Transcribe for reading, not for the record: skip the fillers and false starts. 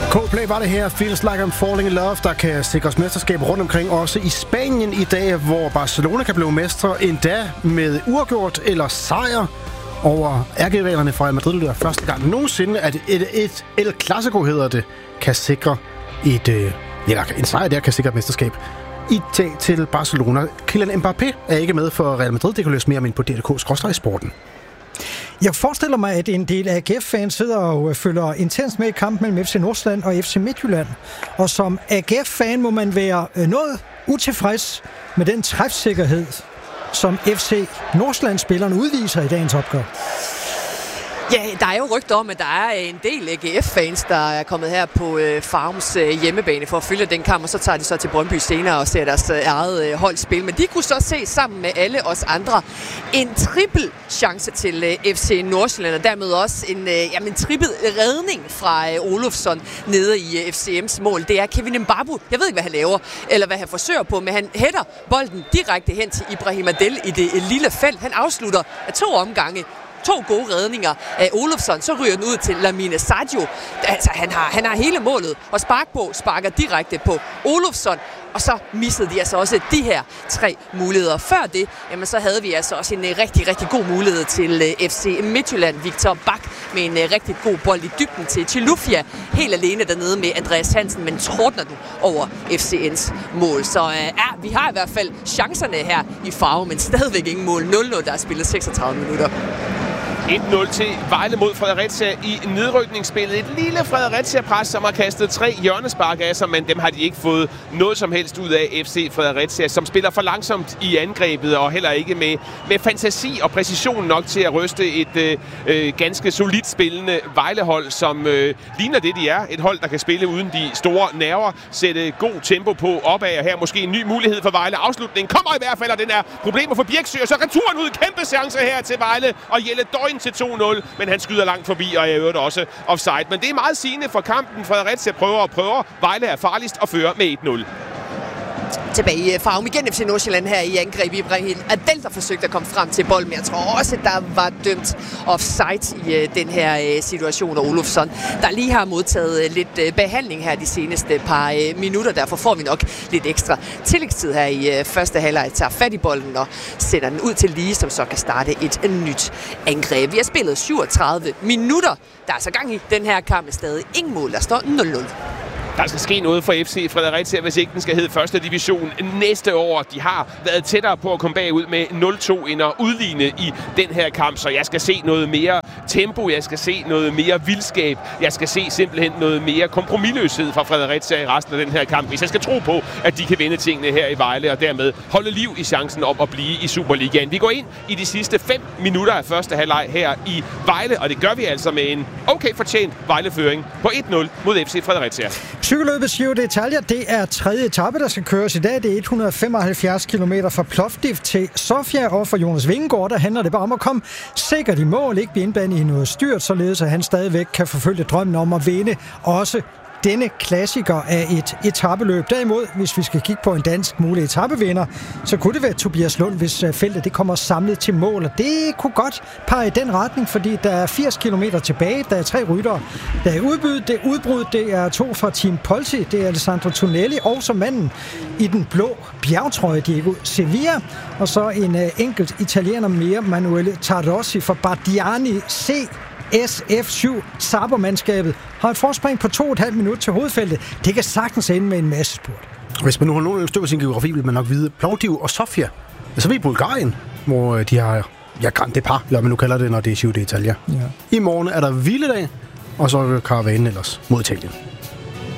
Coldplay var det her, Feels Like I'm Falling in Love, der kan sikres mesterskab rundt omkring, også i Spanien i dag, hvor Barcelona kan blive mestre endda med uafgjort eller sejr over ærkerivalerne fra Real Madrid. Det er første gang nogensinde, at et El Clasico hedder det, kan sikre en sejr der kan sikre et mesterskab i dag til Barcelona. Kylian Mbappé er ikke med for Real Madrid. Det kan løse mere om ind på DK/sporten. Jeg forestiller mig, at en del af AGF-fans sidder og følger intens med i kampen mellem FC Nordsjælland og FC Midtjylland. Og som AGF-fan må man være noget utilfreds med den træfsikkerhed, som FC Nordsjælland-spillerne udviser i dagens opgør. Ja, der er jo rygter om, at der er en del AGF-fans, der er kommet her på Farums hjemmebane for at følge den kamp, og så tager de så til Brøndby senere og ser deres eget hold spil. Men de kunne så se sammen med alle os andre en trippel chance til FC Nordsjælland, og dermed også en trippel redning fra Olofsson nede i FCM's mål. Det er Kevin Mbappé. Jeg ved ikke, hvad han laver, eller hvad han forsøger på, men han hætter bolden direkte hen til Ibrahim Adel i det lille felt. Han afslutter af 2 omgange. 2 gode redninger af Olofsson, så ryger den ud til Lamine Sadio. Altså, han har hele målet og sparker direkte på Olofsson, og så missede de altså også de her 3 muligheder. Før det, jamen, så havde vi altså også en rigtig, rigtig god mulighed til FC Midtjylland. Victor Bak med en rigtig god bold i dybden til Chilufya, helt alene dernede med Andreas Hansen, men tordner den over FCN's mål. Så vi har i hvert fald chancerne her i Farve, men stadigvæk ingen mål. 0-0, der er spillet 36 minutter. 1-0 til Vejle mod Fredericia i nedrykningsspillet. Et lille Fredericia-pres, som har kastet 3 hjørnespark af sig, men dem har de ikke fået noget som helst ud af. FC Fredericia, som spiller for langsomt i angrebet, og heller ikke med fantasi og præcision nok til at ryste et ganske solidt spillende Vejle-hold, som ligner det, de er. Et hold, der kan spille uden de store nerver, sætte god tempo på opad, og her måske en ny mulighed for Vejle. Afslutningen kommer i hvert fald, og den er problemer for Birksø, og så returen ud. Kæmpe chance her til Vejle, og Jelle Døgn til 2-0, men han skyder langt forbi, og jeg øvrigt også offside. Men det er meget sigende for kampen. Fredericia prøver. Vejle er farligst og fører med 1-0. Tilbage i Farum igen FC Nordsjælland her i angreb. Ibrahim Adel, der forsøgte at komme frem til bolden, men jeg tror også, at der var dømt offside i den her situation af Olofsson, der lige har modtaget lidt behandling her de seneste par minutter. Derfor får vi nok lidt ekstra tillægstid her i første halvleg. Tager fat i bolden og sender den ud til Lige, som så kan starte et nyt angreb. Vi har spillet 37 minutter. Der er altså gang i den her kamp, stadig ingen mål. Der står 0-0. Der skal ske noget for FC Fredericia, hvis ikke den skal hedde første division næste år. De har været tættere på at komme bagud med 0-2 end at udligne i den her kamp. Så jeg skal se noget mere tempo, jeg skal se noget mere vildskab, jeg skal se simpelthen noget mere kompromisløshed fra Fredericia i resten af den her kamp, hvis jeg skal tro på, at de kan vinde tingene her i Vejle og dermed holde liv i chancen om at blive i Superligaen. Vi går ind i de sidste 5 minutter af første halvleg her i Vejle, og det gør vi altså med en okay fortjent Vejleføring på 1-0 mod FC Fredericia. Cykelløbet Giro d'Italia, det er 3. etape, der skal køres i dag. Det er 175 km fra Plovdiv til Sofia, og for Jonas Vingegaard, der handler det bare om at komme sikkert i mål, ikke blive indblandet i noget styrt, således at han stadigvæk kan forfølge drømmen om at vinde også denne klassiker af et etapeløb. Derimod, hvis vi skal kigge på en dansk mulig etapevinder, så kunne det være Tobias Lund, hvis feltet det kommer samlet til mål. Og det kunne godt pege i den retning, fordi der er 80 km tilbage. Der er 3 ryttere. Der er udbrud. Det er 2 fra Team Polti. Det er Alessandro Tonelli og så manden i den blå bjergtrøje, Diego Sevilla. Og så en enkelt italiener mere, Manuele Tarossi fra Bardiani C. SF7 Saber-mandskabet har et forspring på 2,5 minutter til hovedfeltet. Det kan sagtens ende med en masse spurt. Hvis man nu har nogen stykke af sin geografi, vil man nok vide Plovdiv og Sofia. Så er vi i Bulgarien, hvor de har Grand Depart, eller man nu kalder det, når det er Giro d'Italia. Ja. I morgen er der hviledag, og så er karavanen ellers mod Italien.